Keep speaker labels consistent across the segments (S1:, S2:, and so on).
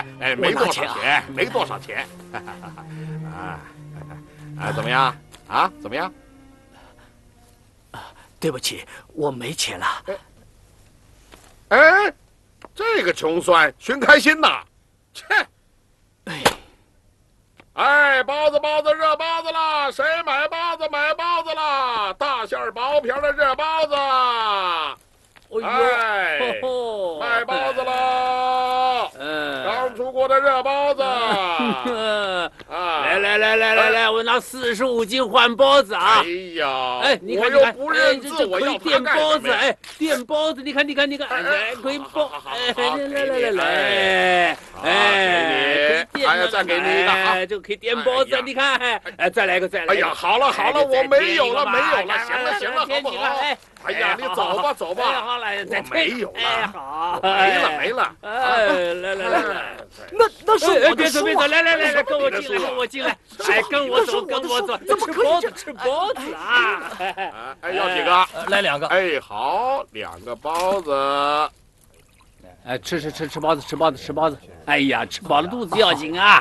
S1: 没多少钱，没多少钱。怎么样？啊，怎么样？
S2: 对不起，我没钱了。
S1: 哎，这个穷酸寻开心呐！切！哎，包子，热包子啦！谁买包子？买包子啦！大馅薄皮的热包子。哎，卖包子喽！刚出锅的热包子。
S3: 来，我拿45斤换包子啊！
S1: 哎呀，
S3: 哎，你看，
S1: 我又不认字，我要
S3: 垫包子，哎，垫包子，你看，哎，可以包，来，哎，
S1: 再给你一个啊，
S3: 就可以垫包子，你看，哎，再来一个。
S1: 哎呀，好了，我没有了，行了，好不好？哎呀，你走吧。
S3: 好了，
S1: 我没有了，
S3: 哎，好，
S1: 没了。
S3: 哎，来，
S2: 那是我的
S3: 书啊！来，跟我进来，哎，跟我走，
S2: 怎么可以
S3: 吃包子啊？
S1: 哎，要几个？
S4: 来2个。
S1: 哎，好，2个包子。
S3: 哎，吃包子。哎呀，吃饱了肚子要紧啊！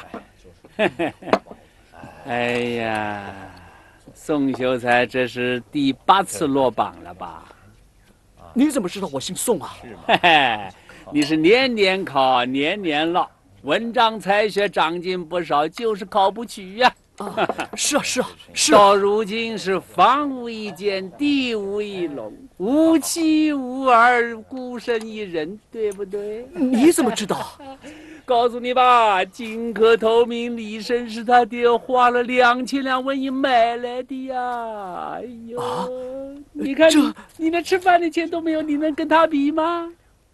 S3: 哎呀，宋秀才这是第8次落榜了吧？
S2: 你怎么知道我姓宋啊？
S3: 嘿嘿，你是年考，年落，文章才学长进不少，就是考不取呀。
S2: 是啊。
S3: 到如今是房无一间，地无一垄，无妻无儿，孤身一人，对不对？
S2: 你怎么知道？
S3: 告诉你吧，金科头名李绅是他爹花了2000两纹银买来的呀！哎呦，你看你连吃饭的钱都没有，你能跟他比吗？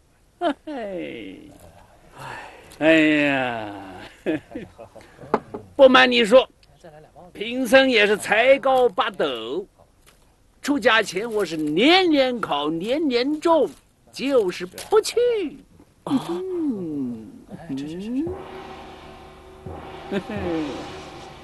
S3: 哎呀，不瞒你说，贫僧也是才高8斗，出家前我是年考，年中，就是不去。